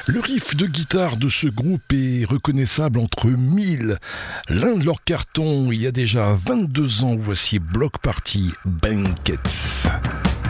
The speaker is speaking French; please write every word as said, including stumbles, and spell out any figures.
Le riff de guitare de ce groupe est reconnaissable entre mille. L'un de leurs cartons, il y a déjà vingt-deux ans, voici Bloc Party Banquet.